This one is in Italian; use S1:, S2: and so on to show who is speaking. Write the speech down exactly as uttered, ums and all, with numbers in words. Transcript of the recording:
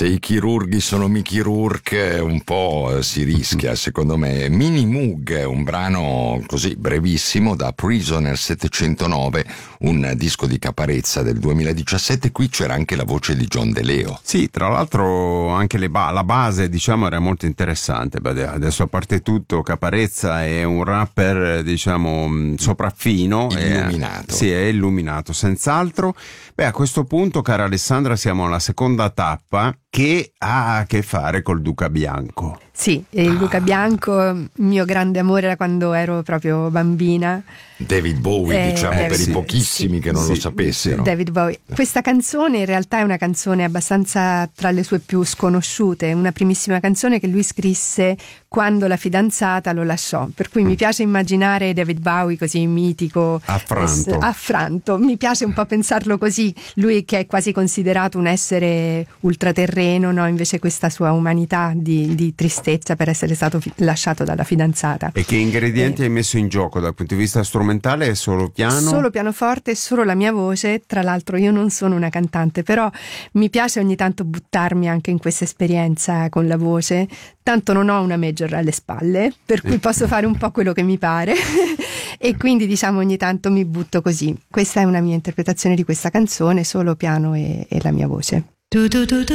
S1: Se i chirurghi sono Mickey Rourke un po' si rischia, secondo me. Mini Moog, un brano così brevissimo da Prisoner settecentonove, un disco di Caparezza del duemiladiciassette. Qui c'era anche la voce di John De Leo.
S2: Sì, tra l'altro anche le ba- la base, diciamo, era molto interessante. Beh, adesso, a parte tutto, Caparezza è un rapper, diciamo, sopraffino,
S1: illuminato.
S2: È, sì, è illuminato, senz'altro. Beh, a questo punto, cara Alessandra, siamo alla seconda tappa, che ha a che fare col Duca Bianco.
S3: Sì, il Duca ah. Bianco, mio grande amore da quando ero proprio bambina.
S1: David Bowie, eh, diciamo, eh, per sì, i pochissimi sì, che non sì, lo sapessero.
S3: David Bowie. Questa canzone in realtà è una canzone abbastanza tra le sue più sconosciute, una primissima canzone che lui scrisse quando la fidanzata lo lasciò, per cui mm. mi piace immaginare David Bowie così mitico,
S2: affranto.
S3: Es- affranto, mi piace un po' pensarlo così, lui che è quasi considerato un essere ultraterreno, no? Invece questa sua umanità di, di tristezza per essere stato fi- lasciato dalla fidanzata.
S2: E che ingredienti eh. hai messo in gioco dal punto di vista strumentale? È solo piano?
S3: Solo pianoforte, solo la mia voce. Tra l'altro io non sono una cantante, però mi piace ogni tanto buttarmi anche in questa esperienza con la voce, tanto non ho una major alle spalle, per cui posso fare un po' quello che mi pare e quindi diciamo ogni tanto mi butto così. Questa è una mia interpretazione di questa canzone, solo piano e, e la mia voce.